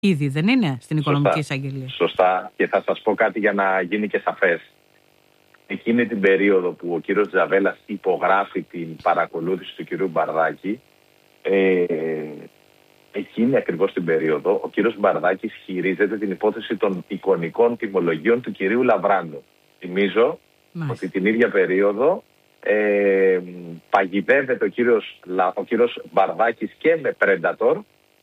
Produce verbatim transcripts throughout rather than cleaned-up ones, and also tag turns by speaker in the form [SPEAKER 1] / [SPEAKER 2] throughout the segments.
[SPEAKER 1] ήδη, δεν είναι, στην Οικονομική Εισαγγελία.
[SPEAKER 2] Σωστά. Και θα σας πω κάτι για να γίνει και σαφές. Εκείνη την περίοδο που ο κύριος Τζαβέλας υπογράφει την παρακολούθηση του κυρίου Μπαρδάκη, ε, εκείνη ακριβώς την περίοδο ο κύριος Μπαρδάκης χειρίζεται την υπόθεση των εικονικών τιμολογίων του κυρίου Λαβράνου. Θυμίζω Μάλιστα. ότι την ίδια περίοδο ε, παγιδεύεται ο κύριος, ο κύριος Μπαρδάκης και με Predator,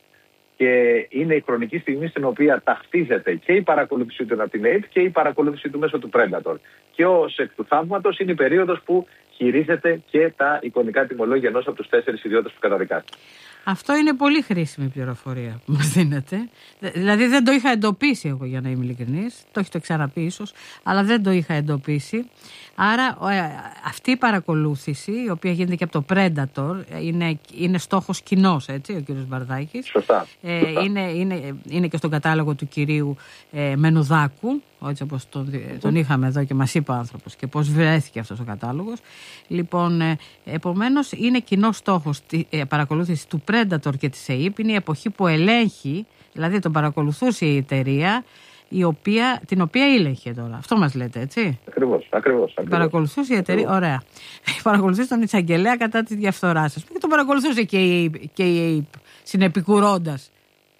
[SPEAKER 2] και είναι η χρονική στιγμή στην οποία ταυτίζεται και η παρακολούθηση του από την ΕΙΠ και η παρακολούθηση του μέσω του Predator. Και ως εκ του θαύματος είναι η περίοδος που χειρίζεται και τα εικονικά τιμολόγια ενός από τους τέσσερις ιδιώτες που καταδικάστηκαν.
[SPEAKER 1] Αυτό είναι πολύ χρήσιμη πληροφορία που μας δίνετε. Δηλαδή δεν το είχα εντοπίσει εγώ, για να είμαι ειλικρινής. Το έχετε ξαναπεί ίσως, αλλά δεν το είχα εντοπίσει. Άρα αυτή η παρακολούθηση, η οποία γίνεται και από το Predator, είναι, είναι στόχος κοινός, έτσι, ο κύριος Μπαρδάκης.
[SPEAKER 2] Σωστά.
[SPEAKER 1] Ε,
[SPEAKER 2] Σωστά.
[SPEAKER 1] Είναι, είναι, είναι και στον κατάλογο του κυρίου ε, Μενουδάκου, έτσι όπως τον, τον είχαμε εδώ και μας είπε ο άνθρωπος και πώς βρέθηκε αυτός ο κατάλογος. Λοιπόν, ε, επομένως είναι κοινός στόχος τη ε, παρακολούθηση του Predator και της ΕΙΠ. Είναι η εποχή που ελέγχει, δηλαδή τον παρακολουθούσε η εταιρεία, η οποία, την οποία ήλεγχε τώρα. Αυτό μας λέτε, έτσι.
[SPEAKER 2] Ακριβώς, ακριβώς. ακριβώς.
[SPEAKER 1] Παρακολουθούσε η εταιρεία, ακριβώς. Ωραία. Παρακολουθούσε τον εισαγγελέα κατά τη διαφθοράς σας. Και τον παρακολουθούσε και η, και η ΕΙΠ, συνεπικουρώντας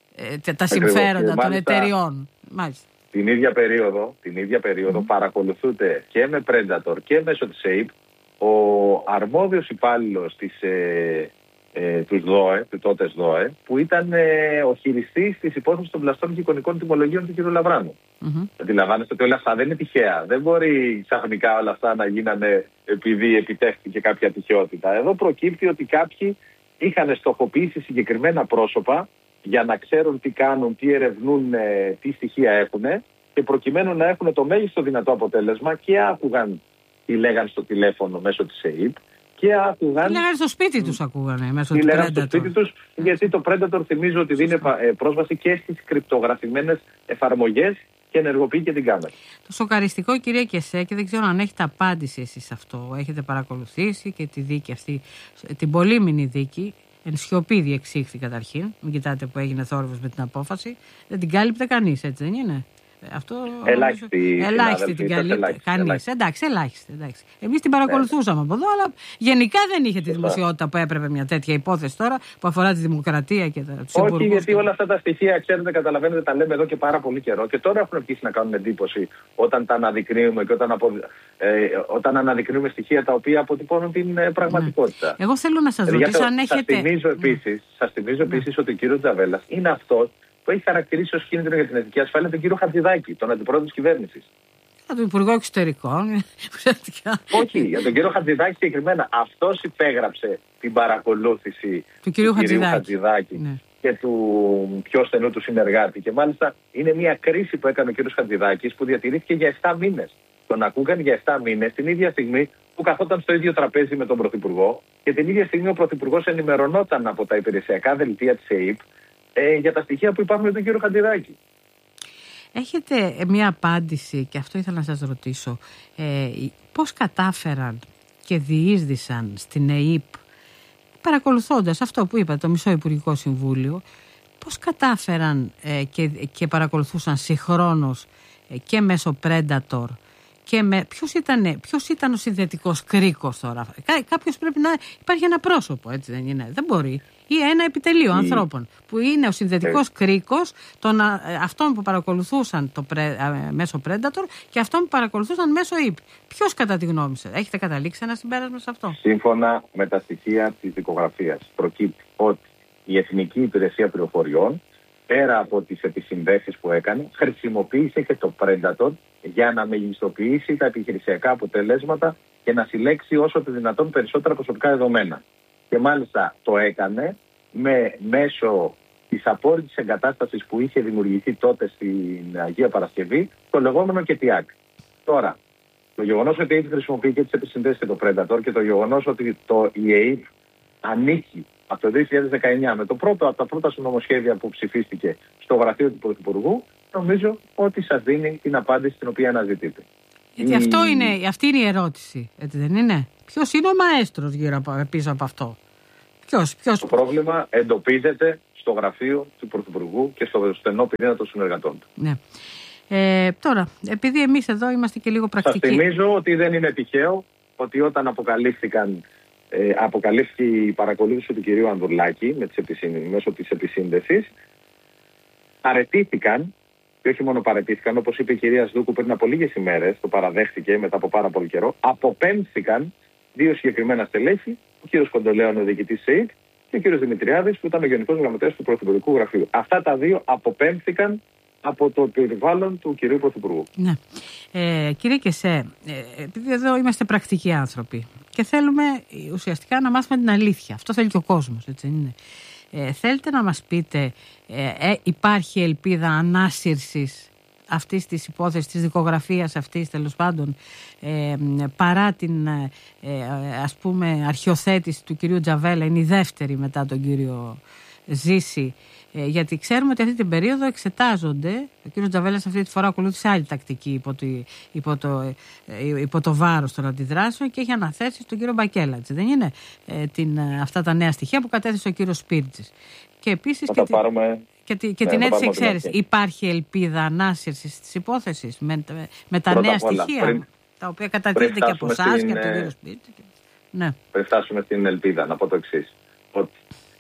[SPEAKER 1] ε, τα συμφέροντα των εταιριών. Μάλιστα.
[SPEAKER 2] Την ίδια περίοδο, την ίδια περίοδο mm. παρακολουθούνται και με Predator και μέσω της ΕΙΠ ο αρμόδιος υπάλληλος της, ε, ε, του ΔΟΕ, του τότε ΔΟΕ, που ήταν ε, ο χειριστής της υπόθεσης των πλαστών και εικονικών τιμολογίων του κ. Λαβράνου. Mm-hmm. Αντιλαμβάνεστε ότι όλα αυτά δεν είναι τυχαία. Δεν μπορεί ξαφνικά όλα αυτά να γίνανε επειδή επιτεύχθηκε κάποια τυχαιότητα. Εδώ προκύπτει ότι κάποιοι είχαν στοχοποιήσει συγκεκριμένα πρόσωπα για να ξέρουν τι κάνουν, τι ερευνούν, τι στοιχεία έχουν, και προκειμένου να έχουν το μέγιστο δυνατό αποτέλεσμα και άκουγαν τι λέγαν στο τηλέφωνο μέσω της ΕΙΠ και άκουγαν... Τι
[SPEAKER 1] λέγαν στο σπίτι τους ακούγανε μέσω
[SPEAKER 2] του
[SPEAKER 1] Predator. Τι
[SPEAKER 2] λέγαν στο σπίτι τους, γιατί το Predator θυμίζω ότι δίνει πρόσβαση και στις κρυπτογραφημένες εφαρμογές και ενεργοποιεί και την κάμερα.
[SPEAKER 1] Το σοκαριστικό, κυρία Κεσέ, και δεν ξέρω αν έχετε απάντηση εσείς σε αυτό, έχετε παρακολουθήσει και τη δίκη αυτή, την πολύμηνη δίκη. Εν σιωπή διεξήχθη καταρχήν. Μην κοιτάτε που έγινε θόρυβος με την απόφαση. Δεν την κάλυπτε κανείς, έτσι δεν είναι. Αυτό,
[SPEAKER 2] ελάχιστη.
[SPEAKER 1] Ελάχιστη την κάλυπτε κανείς. Εντάξει, ελάχιστη. Εντάξει. Εμείς την παρακολουθούσαμε από εδώ, αλλά γενικά δεν είχε τη δημοσιότητα που έπρεπε μια τέτοια υπόθεση τώρα που αφορά τη δημοκρατία και τους υπουργούς.
[SPEAKER 2] Όχι, γιατί όλα αυτά τα στοιχεία, ξέρετε, καταλαβαίνετε, τα λέμε εδώ και πάρα πολύ καιρό. Και τώρα έχουν αρχίσει να κάνουν εντύπωση όταν τα αναδεικνύουμε και όταν, απο, ε, όταν αναδεικνύουμε στοιχεία τα οποία αποτυπώνουν την ε, πραγματικότητα.
[SPEAKER 1] Ναι. Εγώ θέλω να σας ρωτήσω αν έχετε.
[SPEAKER 2] Σας θυμίζω επίσης ναι. επίσης ότι ο κύριος Τζαβέλας είναι αυτός που έχει χαρακτηρίσει ως κίνδυνο για την εθνική ασφάλεια τον κύριο Χατζηδάκη, τον αντιπρόεδρο της κυβέρνησης.
[SPEAKER 1] Για τον Υπουργό Εξωτερικών.
[SPEAKER 2] Όχι, για τον κύριο Χατζηδάκη συγκεκριμένα. Αυτός υπέγραψε την παρακολούθηση του κυρίου Χατζηδάκη, Χατζηδάκη ναι. και του πιο στενού του συνεργάτη. Και μάλιστα είναι μια κρίση που έκανε ο κύριος Χατζηδάκης που διατηρήθηκε για επτά μήνες. Τον ακούγαν για επτά μήνες την ίδια στιγμή που καθόταν στο ίδιο τραπέζι με τον Πρωθυπουργό, και την ίδια στιγμή ο Πρωθυπουργός ενημερωνόταν από τα υπηρεσιακά δελτία της ΕΙΠ ε, για τα στοιχεία που υπάρχουν για τον κύριο Χατζηδάκη.
[SPEAKER 1] Έχετε μια απάντηση, και αυτό ήθελα να σας ρωτήσω, ε, πώς κατάφεραν και διείσδησαν στην ΕΙΠ, παρακολουθώντας αυτό που είπατε, το Μισό Υπουργικό Συμβούλιο, πώς κατάφεραν ε, και, και παρακολουθούσαν συγχρόνως ε, και μέσω Predator και με... Ποιος ήταν, ποιος ήταν ο συνδετικός κρίκος τώρα? Κά, κάποιος πρέπει να... Υπάρχει ένα πρόσωπο, έτσι δεν είναι? Δεν μπορεί. Ή ένα επιτελείο mm. ανθρώπων που είναι ο συνδετικός mm. κρίκος των αυτών που παρακολουθούσαν το πρε, μέσω Predator και αυτών που παρακολουθούσαν μέσω ΕΙΠ. Ποιος, κατά τη γνώμη σας? Έχετε καταλήξει ένα συμπέρασμα σε αυτό?
[SPEAKER 2] Σύμφωνα με τα στοιχεία της δικογραφίας προκύπτει ότι η Εθνική Υπηρεσία Πληροφοριών, πέρα από τις επισυνδέσεις που έκανε, χρησιμοποίησε και το Predator για να μεγιστοποιήσει τα επιχειρησιακά αποτελέσματα και να συλλέξει όσο το δυνατόν περισσότερα προσωπικά δεδομένα. Και μάλιστα το έκανε με μέσω της απόρριτης εγκατάστασης που είχε δημιουργηθεί τότε στην Αγία Παρασκευή, το λεγόμενο ΚΕΤΙΑΚ. Τώρα, το γεγονός ότι έχει χρησιμοποιεί και τις επισυνδέσεις και το Predator και το γεγονός ότι το η ΕΙΠ ανήκει από το δύο χιλιάδες δεκαεννιά με το πρώτο από τα πρώτα νομοσχέδια που ψηφίστηκε στο γραφείο του Πρωθυπουργού, νομίζω ότι σας δίνει την απάντηση την οποία αναζητείτε.
[SPEAKER 1] Γιατί η... αυτό είναι, αυτή είναι η ερώτηση, έτσι δεν είναι? Ποιος είναι ο μαέστρος γύρω από, πίσω από αυτό? Ποιος, ποιος...
[SPEAKER 2] Το πρόβλημα εντοπίζεται στο στο γραφείο του Πρωθυπουργού και στο στενό πυρήνα των συνεργατών του.
[SPEAKER 1] Ναι. Ε, τώρα, επειδή εμείς εδώ είμαστε και λίγο πρακτικοί.
[SPEAKER 2] Σας θυμίζω ότι δεν είναι τυχαίο ότι όταν αποκαλύφθηκαν, ε, αποκαλύφθηκε η παρακολούθηση του κυρίου Ανδρουλάκη με τις επισύν, μέσω της επισύνδεσης, παραιτήθηκαν, και όχι μόνο παραιτήθηκαν, όπως είπε η κυρία Σδούκου πριν από λίγες ημέρες, το παραδέχτηκε μετά από πάρα πολύ καιρό, αποπέμφθηκαν δύο συγκεκριμένα στελέχη, ο κύριος Κοντολέων, ο διοικητής ΣΕΙΚ, και ο κύριος Δημητριάδης, που ήταν ο γενικός γραμματέας του Πρωθυπουργικού Γραφείου. Αυτά τα δύο αποπέμφθηκαν από το περιβάλλον του κυρίου Πρωθυπουργού.
[SPEAKER 1] Ναι. Ε, κύριε Κεσέ, ε, επειδή εδώ είμαστε πρακτικοί άνθρωποι και θέλουμε ουσιαστικά να μάθουμε την αλήθεια. Αυτό θέλει και ο κόσμος, έτσι είναι. Ε, θέλετε να μας πείτε, ε, ε, υπάρχει ελπίδα ανάσυρσης αυτής της υπόθεσης, της δικογραφίας αυτής τέλος πάντων, ε, παρά την ε, ας πούμε αρχιοθέτηση του κυρίου Τζαβέλα, είναι η δεύτερη μετά τον κύριο Ζήση, ε, γιατί ξέρουμε ότι αυτή την περίοδο εξετάζονται, ο κύριος Τζαβέλας αυτή τη φορά ακολούθησε άλλη τακτική υπό το, υπό το, ε, υπό το βάρος των αντιδράσεων και έχει αναθέσει στον κύριο Μπακέλα, έτσι δεν είναι, ε, την, αυτά τα νέα στοιχεία που κατέθεσε ο κύριος Σπίρτζης. Και επίσης και,
[SPEAKER 2] πάρουμε...
[SPEAKER 1] και, και, και ναι, την αίτηση εξαίρεση. Υπάρχει ελπίδα ανάσυρσης της υπόθεσης με, με τα νέα στοιχεία, πριν, τα οποία κατατίθεται και από εσάς στην... και από τον κύριο Σπίρτζη. Και... Ναι.
[SPEAKER 2] Πριν φτάσουμε στην ελπίδα, να πω το εξής. Ότι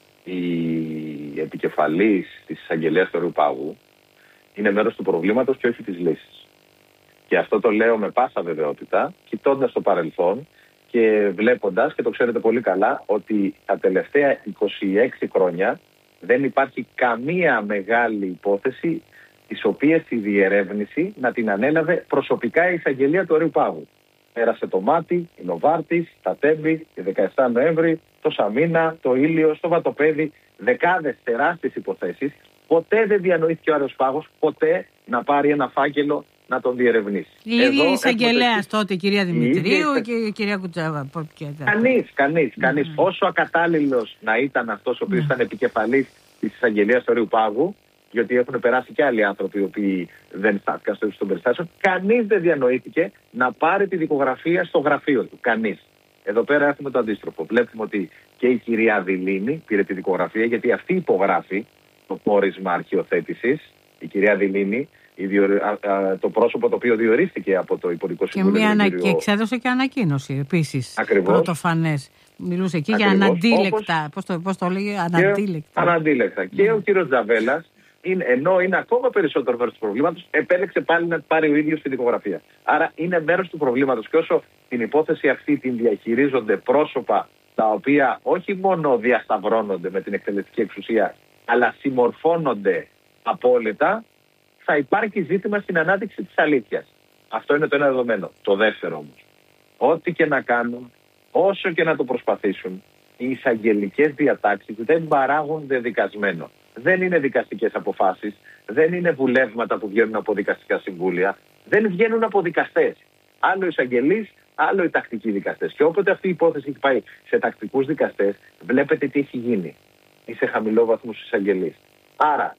[SPEAKER 2] η επικεφαλής της εισαγγελίας του Ορείου Πάγου είναι μέρος του προβλήματος και όχι της λύσης. Και αυτό το λέω με πάσα βεβαιότητα, κοιτώντας το παρελθόν και βλέποντας, και το ξέρετε πολύ καλά, ότι τα τελευταία είκοσι έξι χρόνια δεν υπάρχει καμία μεγάλη υπόθεση τις οποίες η διερεύνηση να την ανέλαβε προσωπικά η εισαγγελία του Ορείου Πάγου. Πέρασε το Μάτι, η Νοβάρτης, τα Τέμπη, η δεκαεφτά Νοέμβρη, το Σαμίνα, το Ήλιος, το Βατοπέδι, δεκάδες τεράστιες υποθέσεις. Ποτέ δεν διανοήθηκε ο Ορείος Πάγος, ποτέ να πάρει ένα φάκελο να τον διερευνήσει.
[SPEAKER 1] Η ίδια η εισαγγελέας τότε, η κυρία Δημητρίου και η κυρία Κουτσάβα.
[SPEAKER 2] Κανείς, κανείς, κανείς. Mm. Όσο ακατάλληλος να ήταν αυτός ο οποίος mm. ήταν επικεφαλής της εισαγγελίας του Ορείου Πάγου, γιατί έχουν περάσει και άλλοι άνθρωποι οι οποίοι δεν στάθηκαν στο ύψος των περιστάσεων, κανείς δεν διανοήθηκε να πάρει τη δικογραφία στο γραφείο του. Κανείς. Εδώ πέρα έχουμε το αντίστροφο. Βλέπουμε ότι και η κυρία Δηλίνη πήρε τη δικογραφία, γιατί αυτή υπογράφει το πόρισμα αρχιοθέτησης. Η κυρία Δηλίνη, η διορι... το πρόσωπο το οποίο διορίστηκε από το Υπουργικό Συμβούλιο.
[SPEAKER 1] Και, μια ανα...
[SPEAKER 2] κύριο...
[SPEAKER 1] και εξέδωσε και ανακοίνωση επίσης.
[SPEAKER 2] Ακριβώς.
[SPEAKER 1] Πρωτοφανές. Μιλούσε εκεί Ακριβώς. για αναντίλεκτα. Όπως... Πώς το, πώς το λέγε, αναντίλεκτα.
[SPEAKER 2] Και... αναντίλεκτα. Mm. Και ο κύριος Τζαβέλας, είναι, ενώ είναι ακόμα περισσότερο μέρος του προβλήματος, επέλεξε πάλι να πάρει ο ίδιος τη δικογραφία. Άρα είναι μέρος του προβλήματος. Και όσο την υπόθεση αυτή την διαχειρίζονται πρόσωπα τα οποία όχι μόνο διασταυρώνονται με την εκτελεστική εξουσία, αλλά συμμορφώνονται απόλυτα, θα υπάρχει ζήτημα στην ανάδειξη της αλήθειας. Αυτό είναι το ένα δεδομένο. Το δεύτερο όμως, ό,τι και να κάνουν, όσο και να το προσπαθήσουν, οι εισαγγελικές διατάξεις δεν παράγουν δεδικασμένο. Δεν είναι δικαστικές αποφάσεις, δεν είναι βουλεύματα που βγαίνουν από δικαστικά συμβούλια, δεν βγαίνουν από δικαστές. Άλλο εισαγγελείς, άλλο οι τακτικοί δικαστές. Και όποτε αυτή η υπόθεση έχει πάει σε τακτικούς δικαστές, βλέπετε τι έχει γίνει. Είσαι χαμηλόβαθμος εισαγγελείς. Άρα,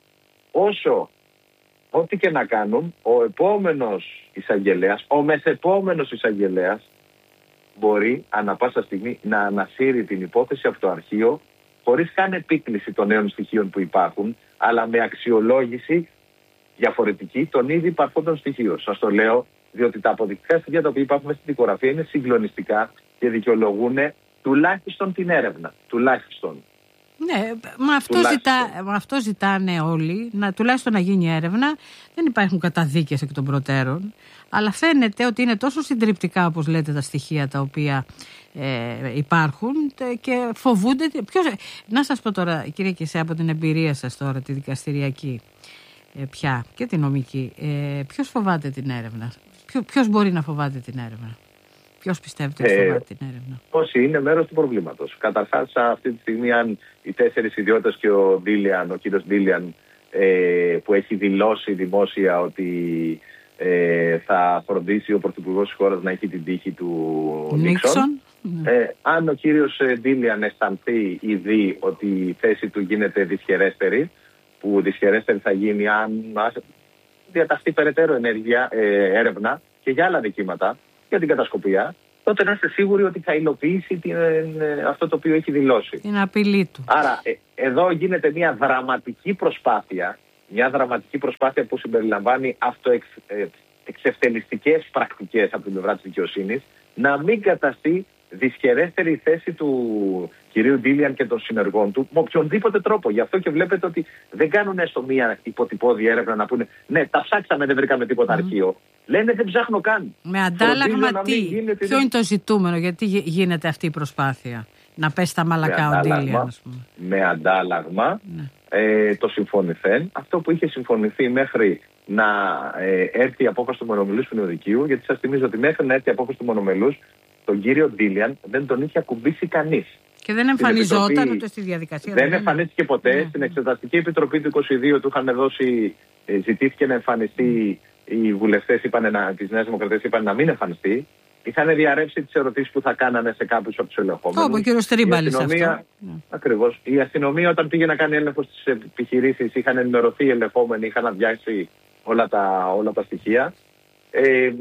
[SPEAKER 2] όσο, ό,τι και να κάνουν, ο επόμενος εισαγγελέας, ο μεσεπόμενος εισαγγελέας, μπορεί ανά πάσα στιγμή να ανασύρει την υπόθεση από το αρχείο, χωρίς καν επίκληση των νέων στοιχείων που υπάρχουν, αλλά με αξιολόγηση διαφορετική των ήδη υπαρχόντων στοιχείων. Σας το λέω, διότι τα αποδεικτικά στοιχεία τα οποία υπάρχουν στην δικογραφία είναι συγκλονιστικά και δικαιολογούν τουλάχιστον την έρευνα. Τουλάχιστον.
[SPEAKER 1] Ναι, μα αυτό, ζητά, μα αυτό ζητάνε όλοι, να, τουλάχιστον να γίνει έρευνα. Δεν υπάρχουν καταδίκες εκ των προτέρων, αλλά φαίνεται ότι είναι τόσο συντριπτικά, όπως λέτε, τα στοιχεία τα οποία ε, υπάρχουν και φοβούνται. Ποιος, να σας πω τώρα, κύριε Κεσέ, από την εμπειρία σας τώρα, τη δικαστηριακή ε, πια και τη νομική, ε, ποιος φοβάται την έρευνα, Ποιο, ποιος μπορεί να φοβάται την έρευνα? Ποιος πιστεύετε ότι φοβάται την έρευνα?
[SPEAKER 2] Όσοι είναι μέρος του προβλήματος. Καταρχάς, αυτή τη στιγμή, αν οι τέσσερις ιδιώτες και ο Ντίλιαν, ο κύριος Ντίλιαν, ε, που έχει δηλώσει δημόσια ότι ε, θα φροντίσει ο πρωθυπουργός της χώρας να έχει την τύχη του Νίξον. Ε, αν ο κύριος Ντίλιαν αισθανθεί ή δει ότι η θέση του γίνεται δυσχερέστερη, που δυσχερέστερη θα γίνει αν διαταχθεί περαιτέρω ενέργεια, ε, έρευνα και για άλλα δικήματα, για την κατασκοπία, τότε να είστε σίγουροι ότι θα υλοποιήσει την, αυτό το οποίο έχει δηλώσει.
[SPEAKER 1] Την απειλή του.
[SPEAKER 2] Άρα ε, εδώ γίνεται μια δραματική προσπάθεια, μια δραματική προσπάθεια που συμπεριλαμβάνει αυτοεξευτελιστικές πρακτικές από την πλευρά της δικαιοσύνης, να μην καταστεί δυσχερέστερη η θέση του κυρίου Ντίλιαν και των συνεργών του με οποιονδήποτε τρόπο. Γι' αυτό και βλέπετε ότι δεν κάνουν έστω μία υποτυπώδη έρευνα να πούνε ναι, τα ψάξαμε, δεν βρήκαμε τίποτα mm. αρχείο. Λένε δεν ψάχνω καν.
[SPEAKER 1] Με αντάλλαγμα τι, γίνεται... ποιο είναι το ζητούμενο, γιατί γίνεται αυτή η προσπάθεια να πέσει τα μαλακά ο Ντίλιαν, ας πούμε.
[SPEAKER 2] Με αντάλλαγμα ναι. ε, το συμφωνηθέν, αυτό που είχε συμφωνηθεί μέχρι να ε, έρθει η απόφαση του μονομελούς ποινιοδικείου, γιατί σας θυμίζω ότι μέχρι να έρθει η απόφαση του μονομελούς, τον κύριο Ντίλιαν δεν τον είχε ακουμπήσει κανείς.
[SPEAKER 1] Και δεν εμφανιζόταν ούτε στη διαδικασία.
[SPEAKER 2] Δεν εμφανίστηκε ποτέ. Ναι. Στην Εξεταστική Επιτροπή του είκοσι δύο του είχαν δώσει, ζητήθηκε να εμφανιστεί. Οι βουλευτές της Νέας Δημοκρατίας είπαν να μην εμφανιστεί. Είχαν διαρρεύσει τις ερωτήσεις που θα κάνανε σε κάποιους από τους ελεγχόμενους.
[SPEAKER 1] Όπω ο κύριος Τρίμπαλης αυτό.
[SPEAKER 2] Ακριβώς. Η αστυνομία όταν πήγε να κάνει έλεγχο στις επιχειρήσεις είχαν ενημερωθεί οι ελεγχόμενοι, είχαν αδειάσει όλα τα, όλα τα στοιχεία. Ε,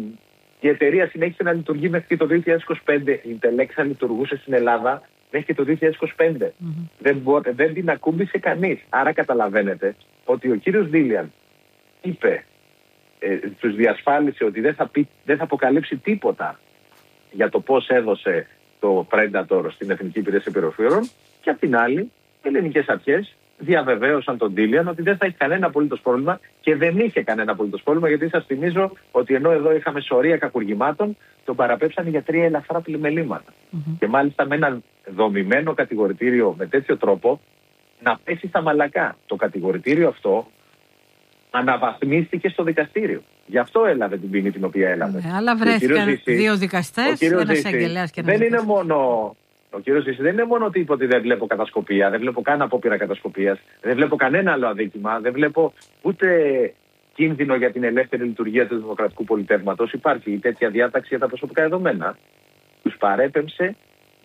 [SPEAKER 2] η εταιρεία συνέχισε να λειτουργεί μέχρι το δύο χιλιάδες είκοσι πέντε. Η Intelex λειτουργούσε στην Ελλάδα μέχρι το δύο χιλιάδες είκοσι πέντε. Mm-hmm. Δεν, μπο, δεν την ακούμπησε κανείς. Άρα καταλαβαίνετε ότι ο κύριος Ντίλιαν είπε, ε, τους διασφάλισε ότι δεν θα, πει, δεν θα αποκαλύψει τίποτα για το πώς έδωσε το Predator στην Εθνική Υπηρεσία Πληροφοριών, και απ' την άλλη οι ελληνικές αρχές διαβεβαίωσαν τον Ντίλιαν ότι δεν θα έχει κανένα απολύτως πρόβλημα, και δεν είχε κανένα απολύτως πρόβλημα, γιατί σας θυμίζω ότι ενώ εδώ είχαμε σωρία κακουργημάτων, τον παραπέμψανε για τρία ελαφρά πλημελήματα. Mm-hmm. Και μάλιστα με ένα δομημένο κατηγορητήριο με τέτοιο τρόπο να πέσει στα μαλακά. Το κατηγορητήριο αυτό αναβαθμίστηκε στο δικαστήριο. Γι' αυτό έλαβε την ποινή την οποία έλαβε.
[SPEAKER 1] Ναι, αλλά βρέθηκαν δύο δικαστές, ένας αγγελέας και ένας
[SPEAKER 2] δεν είναι μόνο. Ο κύριος Ζήση δεν είναι μόνο ότι είπε ότι δεν βλέπω κατασκοπία, δεν βλέπω καν απόπειρα κατασκοπίας, δεν βλέπω κανένα άλλο αδίκημα, δεν βλέπω ούτε κίνδυνο για την ελεύθερη λειτουργία του δημοκρατικού πολιτεύματος. Υπάρχει τέτοια διάταξη για τα προσωπικά δεδομένα. Τους παρέπεμψε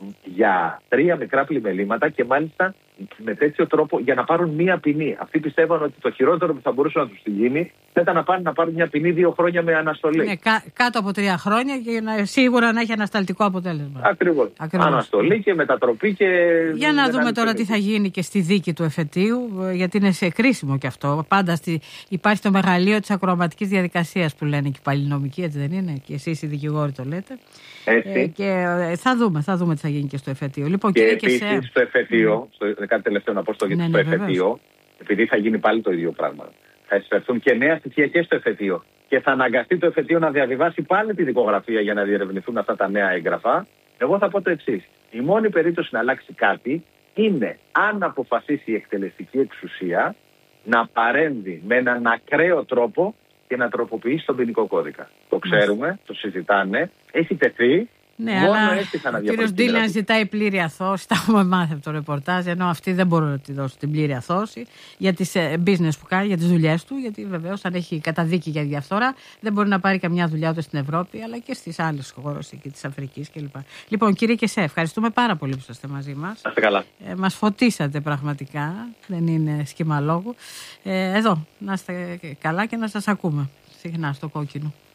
[SPEAKER 2] για τρία μικρά πλημελήματα, και μάλιστα με τέτοιο τρόπο για να πάρουν μία ποινή. Αυτοί πιστεύαν ότι το χειρότερο που θα μπορούσε να τους γίνει θα ήταν να πάρουν, να πάρουν μια ποινή δύο χρόνια με αναστολή.
[SPEAKER 1] Ναι, κά, κάτω από τρία χρόνια και να, σίγουρα να έχει ανασταλτικό αποτέλεσμα.
[SPEAKER 2] Ακριβώς. Ακριβώς. Αναστολή και μετατροπή και.
[SPEAKER 1] Για να δούμε τώρα τι θα γίνει και στη δίκη του εφετείου, γιατί είναι σε κρίσιμο κι αυτό. Πάντα στη, υπάρχει το μεγαλείο της ακροαματικής διαδικασίας που λένε και οι παλινομικοί, έτσι δεν είναι? Και εσείς οι δικηγόροι το λέτε.
[SPEAKER 2] Έτσι.
[SPEAKER 1] Ε, και ε, θα δούμε, θα δούμε τι θα γίνει και στο εφετείο. Λοιπόν,
[SPEAKER 2] και επίσης και σε... στο εφετείο, στο, κάτι τελευταίο να πω στο, ναι, στο ναι, εφετείο, επειδή θα γίνει πάλι το ίδιο πράγμα. Θα εισφερθούν και νέα στοιχεία και στο εφετείο. Και θα αναγκαστεί το εφετείο να διαβιβάσει πάλι τη δικογραφία για να διερευνηθούν αυτά τα νέα έγγραφα. Εγώ θα πω το εξής. Η μόνη περίπτωση να αλλάξει κάτι είναι αν αποφασίσει η εκτελεστική εξουσία να παρέμβει με έναν ακραίο τρόπο και να τροποποιήσει τον ποινικό κώδικα. Το ξέρουμε, το συζητάνε, έχει τεθεί.
[SPEAKER 1] Ναι, μόνο αλλά ο κύριος Ντίλιαν ζητάει πλήρη αθώωση, τα έχουμε μάθει από το ρεπορτάζ, ενώ αυτοί δεν μπορούν να τη δώσουν την πλήρη αθώωση για τις business που κάνει, για τις δουλειές του, γιατί βεβαίως αν έχει καταδίκη για διαφθορά δεν μπορεί να πάρει καμιά δουλειά ούτε στην Ευρώπη, αλλά και στις άλλες χώρες και της Αφρικής κλπ. Λοιπόν, κύριε Κεσέ, ευχαριστούμε πάρα πολύ που είστε μαζί μας.
[SPEAKER 2] Να είστε καλά.
[SPEAKER 1] Ε, μας φωτίσατε πραγματικά, δεν είναι σχήμα λόγου. Ε, εδώ, να είστε καλά και να σας ακούμε συχνά στο κόκκινο.